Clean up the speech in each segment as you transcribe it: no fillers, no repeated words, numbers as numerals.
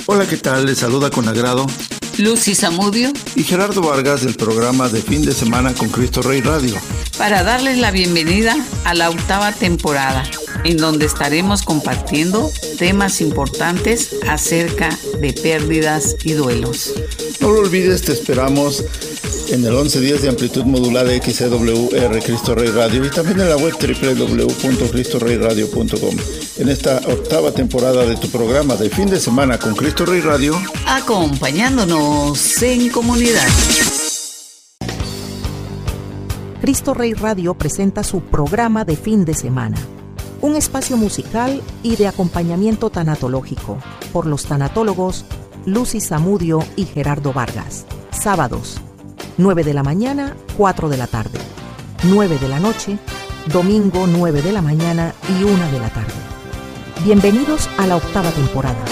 Hola, ¿qué tal? Les saluda con agrado Lucy Zamudio y Gerardo Vargas del programa de fin de semana con Cristo Rey Radio, para darles la bienvenida a la 8ª temporada, en donde estaremos compartiendo temas importantes acerca de pérdidas y duelos. No lo olvides, te esperamos en el 1110 de amplitud modulada XCWR Cristo Rey Radio y también en la web www.cristoreyradio.com. En esta 8ª temporada de tu programa de fin de semana con Cristo Rey Radio, acompañándonos en comunidad. Cristo Rey Radio presenta su programa de fin de semana, un espacio musical y de acompañamiento tanatológico por los tanatólogos Lucy Zamudio y Gerardo Vargas. Sábados, 9 de la mañana, 4 de la tarde, 9 de la noche, domingo 9 de la mañana y 1 de la tarde. Bienvenidos a la 8ª temporada.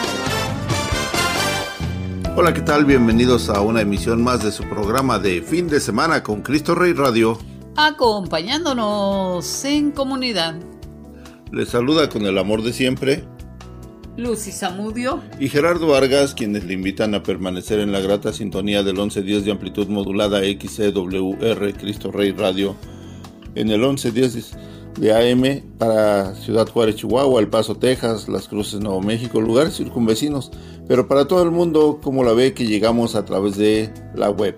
Hola, ¿qué tal? Bienvenidos a una emisión más de su programa de fin de semana con Cristo Rey Radio, acompañándonos en comunidad. Les saluda con el amor de siempre Lucy Zamudio y Gerardo Vargas, quienes le invitan a permanecer en la grata sintonía del 1110 de amplitud modulada XCWR Cristo Rey Radio, en el 1110 de AM para Ciudad Juárez, Chihuahua, El Paso, Texas, Las Cruces, Nuevo México, lugares circunvecinos, pero para todo el mundo, como la ve, que llegamos a través de la web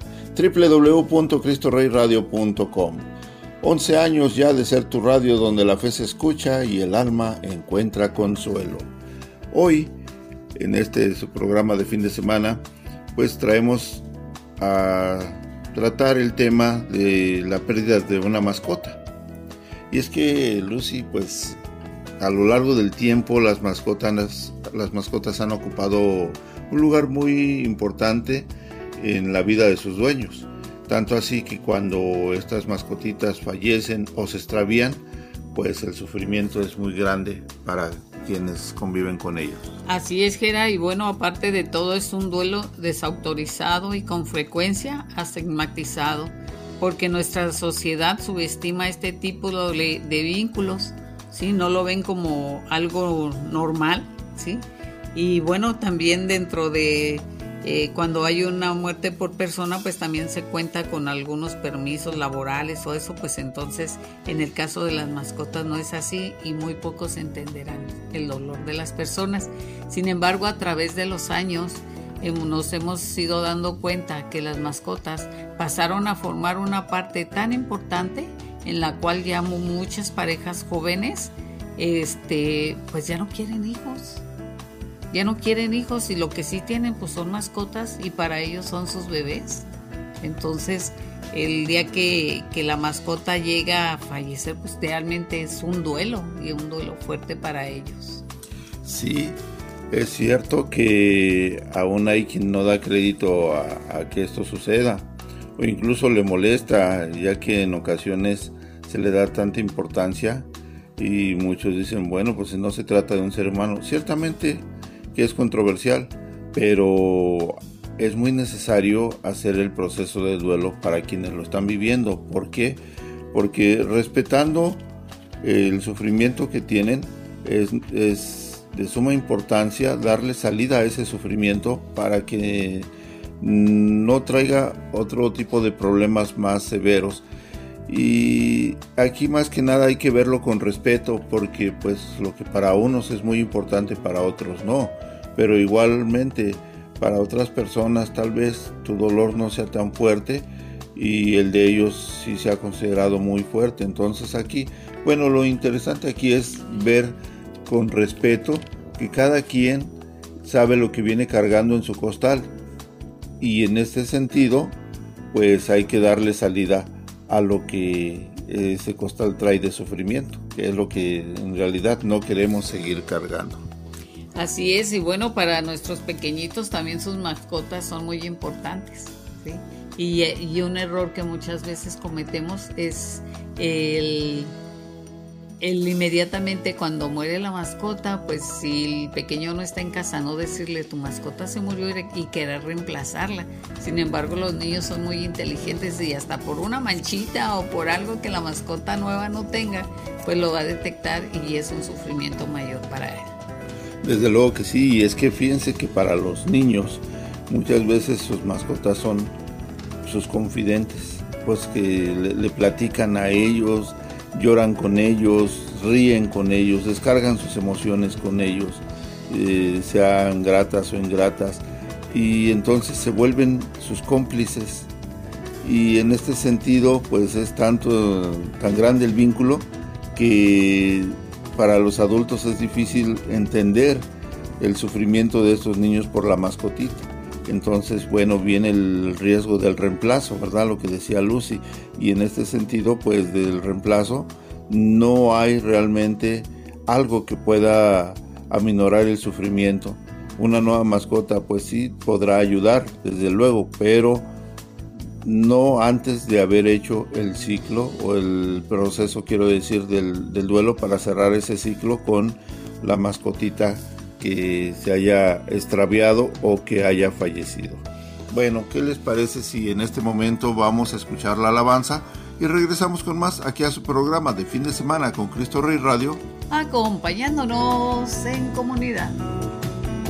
www.cristoreyradio.com. 11 años ya de ser tu radio donde la fe se escucha y el alma encuentra consuelo. Hoy, en su programa de fin de semana, pues traemos a tratar el tema de la pérdida de una mascota. Y es que, Lucy, pues a lo largo del tiempo las mascotas han ocupado un lugar muy importante en la vida de sus dueños. Tanto así que cuando estas mascotitas fallecen o se extravían, pues el sufrimiento es muy grande para quienes conviven con ellos. Así es, Gera, y bueno, aparte de todo es un duelo desautorizado y con frecuencia estigmatizado, porque nuestra sociedad subestima este tipo de vínculos, ¿sí? No lo ven como algo normal, ¿sí? Y bueno, también dentro de cuando hay una muerte por persona, pues también se cuenta con algunos permisos laborales o eso, pues entonces en el caso de las mascotas no es así y muy pocos entenderán el dolor de las personas. Sin embargo, a través de los años nos hemos ido dando cuenta que las mascotas pasaron a formar una parte tan importante en la cual ya muchas parejas jóvenes pues ya no quieren hijos. Ya no quieren hijos y lo que sí tienen pues son mascotas y para ellos son sus bebés. Entonces el día que la mascota llega a fallecer pues realmente es un duelo y un duelo fuerte para ellos. Sí, es cierto que aún hay quien no da crédito a que esto suceda o incluso le molesta, ya que en ocasiones se le da tanta importancia y muchos dicen, bueno, pues no se trata de un ser humano. Ciertamente que es controversial, pero es muy necesario hacer el proceso de duelo para quienes lo están viviendo. ¿Por qué? Porque respetando el sufrimiento que tienen, es de suma importancia darle salida a ese sufrimiento para que no traiga otro tipo de problemas más severos. Y aquí más que nada hay que verlo con respeto, porque pues lo que para unos es muy importante, para otros no, pero igualmente para otras personas tal vez tu dolor no sea tan fuerte y el de ellos sí se ha considerado muy fuerte. Entonces aquí, bueno, lo interesante aquí es ver con respeto que cada quien sabe lo que viene cargando en su costal y en este sentido pues hay que darle salida a lo que ese costal trae de sufrimiento, que es lo que en realidad no queremos seguir cargando. Así es, y bueno, para nuestros pequeñitos también sus mascotas son muy importantes, ¿sí? Y un error que muchas veces cometemos es el inmediatamente cuando muere la mascota, pues si el pequeño no está en casa, no decirle tu mascota se murió y querer reemplazarla. Sin embargo, los niños son muy inteligentes y hasta por una manchita o por algo que la mascota nueva no tenga, pues lo va a detectar y es un sufrimiento mayor para él. Desde luego que sí, y es que fíjense que para los niños muchas veces sus mascotas son sus confidentes, pues que le platican a ellos, lloran con ellos, ríen con ellos, descargan sus emociones con ellos, sean gratas o ingratas, y entonces se vuelven sus cómplices. Y en este sentido pues es tan grande el vínculo que para los adultos es difícil entender el sufrimiento de estos niños por la mascotita. Entonces, bueno, viene el riesgo del reemplazo, ¿verdad? Lo que decía Lucy. Y en este sentido, pues del reemplazo no hay realmente algo que pueda aminorar el sufrimiento. Una nueva mascota, pues sí, podrá ayudar, desde luego, pero no antes de haber hecho el ciclo o el proceso, quiero decir, del duelo, para cerrar ese ciclo con la mascotita que se haya extraviado o que haya fallecido. Bueno, ¿qué les parece si en este momento vamos a escuchar la alabanza y regresamos con más aquí a su programa de fin de semana con Cristo Rey Radio, acompañándonos en comunidad?